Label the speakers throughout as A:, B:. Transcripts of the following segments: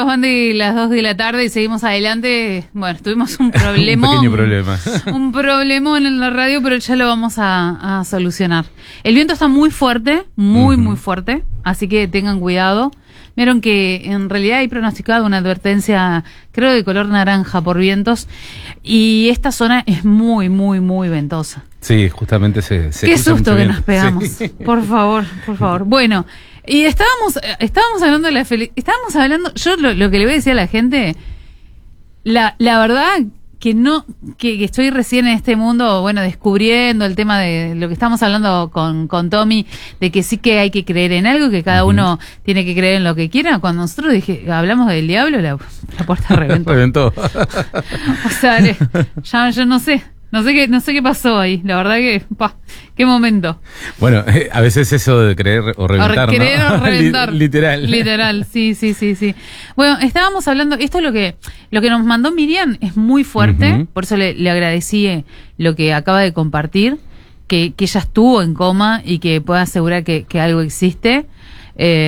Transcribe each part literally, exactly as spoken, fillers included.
A: minutos van de las dos de la tarde y seguimos adelante. Bueno, tuvimos un problema.
B: Un pequeño problema.
A: Un problemón en la radio, pero ya lo vamos a, a solucionar. El viento está muy fuerte, muy, uh-huh. muy fuerte, así que tengan cuidado. Vieron que en realidad hay pronosticado una advertencia, creo de color naranja por vientos, y esta zona es muy, muy, muy ventosa.
B: Sí, justamente se... se
A: Qué susto que
B: viento.
A: nos pegamos. Sí. Por favor, por favor. Bueno, y estábamos estábamos hablando de la felicidad, estábamos hablando, yo lo, lo que le voy a decir a la gente, la, la verdad que no, que, que estoy recién en este mundo, bueno, descubriendo el tema de lo que estamos hablando con, con Tommy, de que sí que hay que creer en algo, que cada uh-huh. uno tiene que creer en lo que quiera. Cuando nosotros dije, hablamos del diablo, la, la puerta reventó.
B: Reventó.
A: O sea, ya yo no sé. No sé qué, no sé qué pasó ahí, la verdad que, pa, qué momento.
B: Bueno, eh, a veces eso de creer o reventar,
A: o creer
B: ¿no?
A: o reventar.
B: Literal.
A: Literal, sí, sí, sí, sí. Bueno, estábamos hablando, esto es lo que, lo que nos mandó Miriam, es muy fuerte, uh-huh. por eso le, le agradecí lo que acaba de compartir, que, que ella estuvo en coma y que pueda asegurar que, que algo existe. Eh,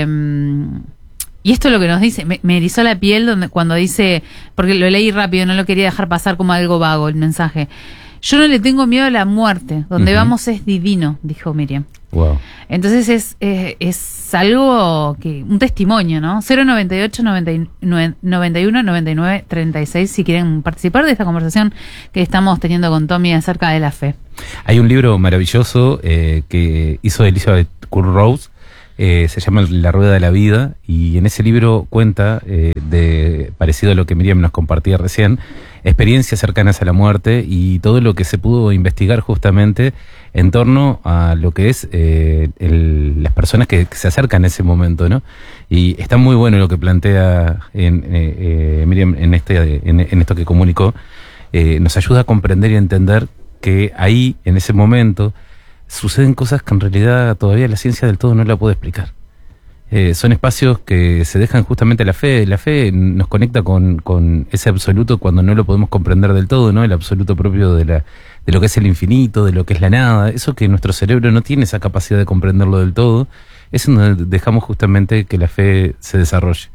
A: Y esto es lo que nos dice, me, me erizó la piel donde, cuando dice, porque lo leí rápido, no lo quería dejar pasar como algo vago el mensaje. Yo no le tengo miedo a la muerte, donde uh-huh. vamos es divino, dijo Miriam.
B: Wow.
A: Entonces es, eh, es algo que, un testimonio, ¿no? cero noventa y ocho, noventa y nueve, noventa y uno, noventa y nueve, treinta y seis, si quieren participar de esta conversación que estamos teniendo con Tommy acerca de la fe.
B: Hay un libro maravilloso eh, que hizo Elizabeth Kubler-Ross, Eh, se llama La Rueda de la Vida, y en ese libro cuenta, eh, de parecido a lo que Miriam nos compartía recién, experiencias cercanas a la muerte y todo lo que se pudo investigar justamente en torno a lo que es eh, el, las personas que, que se acercan a ese momento, ¿no? Y está muy bueno lo que plantea en, eh, eh, Miriam en, este, en, en esto que comunicó. Eh, nos ayuda a comprender y a entender que ahí, en ese momento, suceden cosas que en realidad todavía la ciencia del todo no la puede explicar. Eh, son espacios que se dejan justamente a la fe. La fe nos conecta con, con ese absoluto cuando no lo podemos comprender del todo, ¿no? El absoluto propio de, la, de lo que es el infinito, de lo que es la nada. Eso que nuestro cerebro no tiene esa capacidad de comprenderlo del todo, es en donde dejamos justamente que la fe se desarrolle.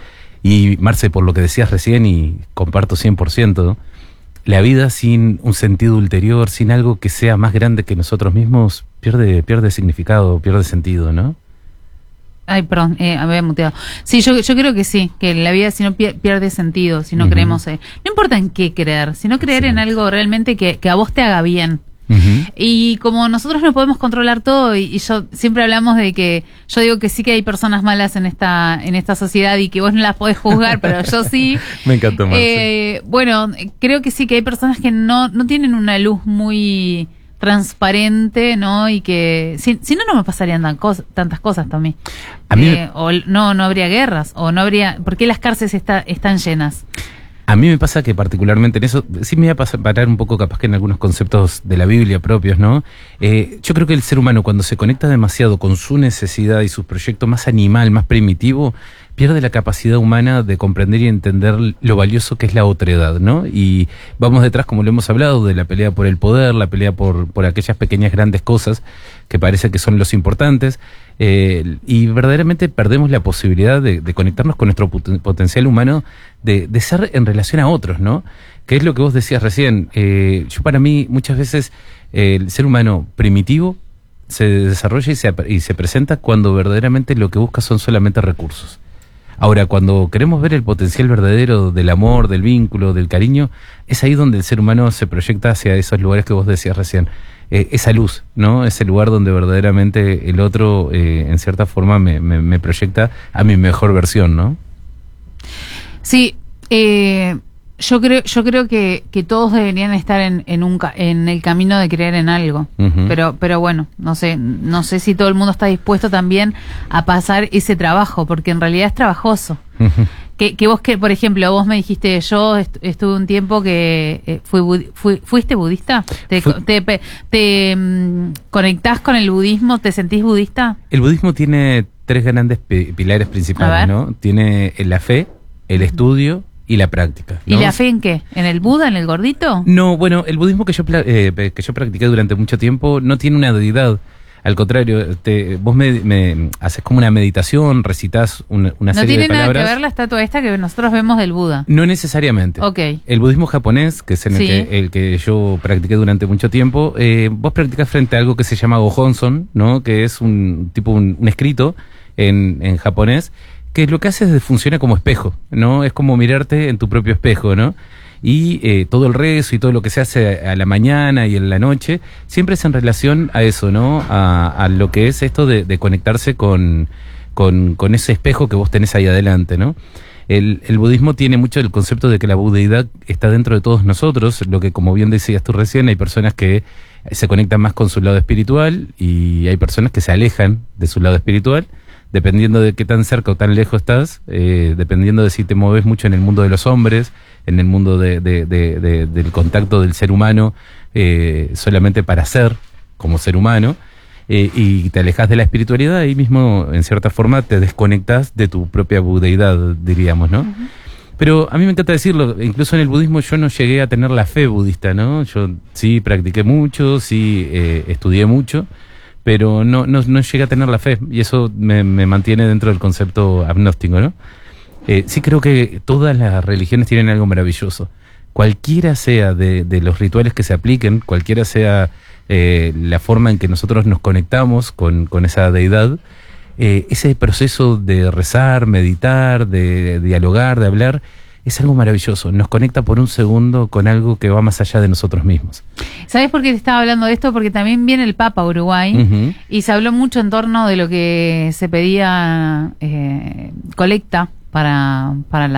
B: Y Marce, por lo que decías recién, y comparto cien por ciento, la vida sin un sentido ulterior, sin algo que sea más grande que nosotros mismos, pierde pierde significado, pierde sentido, ¿no?
A: Ay, perdón, eh, me había muteado. Sí, yo yo creo que sí, que la vida si no pierde sentido, si no uh-huh. creemos, eh, no importa en qué creer, sino creer sí. en algo realmente que, que a vos te haga bien. Uh-huh. Y como nosotros no podemos controlar todo, y, y yo siempre hablamos de que yo digo que sí que hay personas malas en esta en esta sociedad y que vos no las podés juzgar, pero yo sí.
B: Me encantó más.
A: Eh, bueno, creo que sí que hay personas que no no tienen una luz muy transparente, ¿no? Y que si, si no no me pasarían tan cos, tantas cosas también. A mí eh, o no no habría guerras, o no habría, ¿por qué las cárceles está, están llenas?
B: A mí me pasa que particularmente en eso, sí me voy a pasar, parar un poco capaz que en algunos conceptos de la Biblia propios, ¿no? Eh, yo creo que el ser humano cuando se conecta demasiado con su necesidad y su proyecto más animal, más primitivo, pierde la capacidad humana de comprender y entender lo valioso que es la otredad, ¿no? Y vamos detrás, como lo hemos hablado, de la pelea por el poder, la pelea por, por aquellas pequeñas grandes cosas que parece que son los importantes, eh, y verdaderamente perdemos la posibilidad de, de conectarnos con nuestro pot- potencial humano de, de ser en relación a otros, ¿no? Que es lo que vos decías recién. Eh, yo para mí muchas veces eh, el ser humano primitivo se desarrolla y se, y se presenta cuando verdaderamente lo que busca son solamente recursos. Ahora, cuando queremos ver el potencial verdadero del amor, del vínculo, del cariño, es ahí donde el ser humano se proyecta hacia esos lugares que vos decías recién. Eh, esa luz, ¿no? Ese lugar donde verdaderamente el otro, eh, en cierta forma, me, me, me proyecta a mi mejor versión, ¿no?
A: Sí, eh, yo creo, yo creo que, que todos deberían estar en, en un en el camino de creer en algo, uh-huh. pero, pero bueno, no sé, no sé si todo el mundo está dispuesto también a pasar ese trabajo, porque en realidad es trabajoso. Uh-huh. Que, que vos, que por ejemplo, vos me dijiste, yo est- estuve un tiempo que eh, fui, budi- fui fuiste budista, te, Fu- te, te, te mm, conectás con el budismo, te sentís budista.
B: El budismo tiene tres grandes pi- pilares principales, ¿no? Tiene la fe, el estudio y la práctica, ¿no?
A: ¿Y la fe en qué? ¿En el Buda, en el gordito?
B: No, bueno, el budismo que yo, pla- eh, que yo practiqué durante mucho tiempo no tiene una deidad. Al contrario, te, vos me, me haces como una meditación, recitas una, una
A: no
B: serie de palabras.
A: No tiene nada que ver la estatua esta que nosotros vemos del Buda.
B: No necesariamente.
A: Ok.
B: El budismo japonés, que es en
A: Sí.
B: el, que, el que yo practiqué durante mucho tiempo, eh, vos practicás frente a algo que se llama Gohonzon, ¿no? Que es un tipo un, un escrito en, en japonés, que lo que hace es que funciona como espejo, ¿no? Es como mirarte en tu propio espejo, ¿no? Y eh, todo el rezo y todo lo que se hace a la mañana y en la noche, siempre es en relación a eso, ¿no? A, a lo que es esto de, de conectarse con, con, con ese espejo que vos tenés ahí adelante, ¿no? El, el budismo tiene mucho el concepto de que la budeidad está dentro de todos nosotros, lo que, como bien decías tú recién, hay personas que se conectan más con su lado espiritual y hay personas que se alejan de su lado espiritual, dependiendo de qué tan cerca o tan lejos estás, eh, dependiendo de si te mueves mucho en el mundo de los hombres, en el mundo de, de, de, de, del contacto del ser humano, eh, solamente para ser como ser humano, eh, y te alejas de la espiritualidad, ahí mismo, en cierta forma, te desconectas de tu propia budeidad, diríamos, ¿no? Uh-huh. Pero a mí me encanta decirlo, incluso en el budismo yo no llegué a tener la fe budista, ¿no? Yo sí practiqué mucho, sí eh, estudié mucho, pero no, no, no llegué a tener la fe, y eso me, me mantiene dentro del concepto agnóstico, ¿no? Eh, sí creo que todas las religiones tienen algo maravilloso. Cualquiera sea de, de los rituales que se apliquen, cualquiera sea eh, la forma en que nosotros nos conectamos con, con esa deidad, eh, ese proceso de rezar, meditar, de, de dialogar, de hablar, es algo maravilloso. Nos conecta por un segundo con algo que va más allá de nosotros mismos.
A: ¿Sabes por qué te estaba hablando de esto? Porque también viene el Papa a Uruguay, uh-huh, y se habló mucho en torno de lo que se pedía eh, colecta para, para la